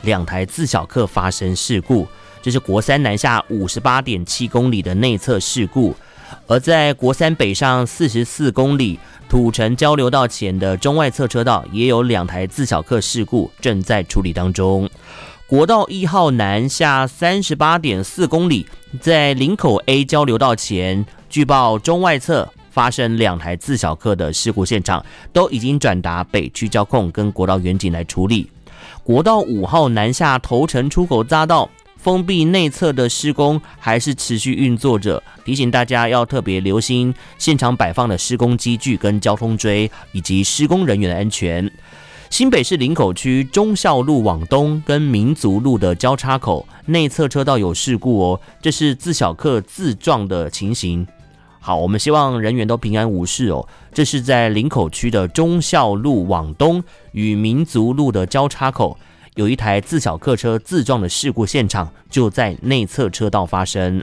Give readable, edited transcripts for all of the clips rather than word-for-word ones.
2台自小客发生事故，这是国三南下 58.7 公里的内侧事故。而在国三北上44公里土城交流道前的中外侧车道也有2台自小客事故正在处理当中。国道1号南下 38.4 公里，在林口 A 交流道前，据报中外侧发生2台自小客的事故现场，都已经转达北区交控跟国道远景来处理。国道5号南下头城出口匝道封闭内侧的施工还是持续运作着，提醒大家要特别留心现场摆放的施工机具跟交通锥，以及施工人员的安全。新北市林口区忠孝路往东跟民族路的交叉口内侧车道有事故哦，这是自小客自撞的情形。好，我们希望人员都平安无事哦。这是在林口区的忠孝路往东与民族路的交叉口，有一台自小客车自撞的事故现场就在内侧车道发生。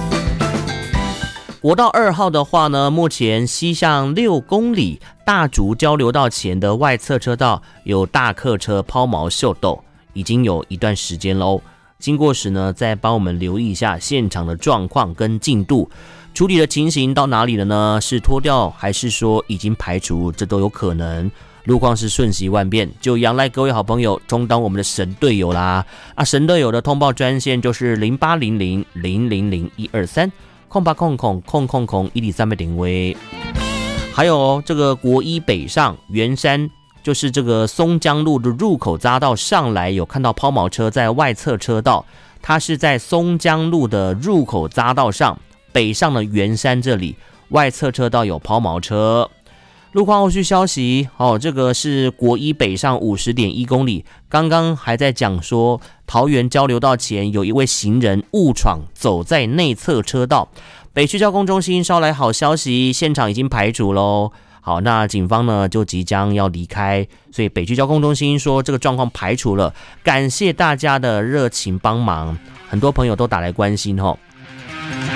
国道2号的话呢，目前西向6公里大竹交流道前的外侧车道有大客车抛锚秀逗，已经有一段时间喽。经过时呢，再帮我们留意一下现场的状况跟进度，处理的情形到哪里了呢？是脱掉还是说已经排除？这都有可能。路况是瞬息万变，就仰赖各位好朋友充当我们的神队友啦！神队友的通报专线就是0800000123。0800001130。还有这个国一北上圆山，就是这个松江路的入口匝道上来，有看到抛锚车在外侧车道，它是在松江路的入口匝道上北上的圆山这里，外侧车道有抛锚车。路况后续消息，这个是国一北上 50.1 公里，刚刚还在讲说桃园交流道前有一位行人误闯走在内侧车道，北区交通中心捎来好消息，现场已经排除咯。好，那警方呢就即将要离开，所以北区交通中心说这个状况排除了，感谢大家的热情帮忙，很多朋友都打来关心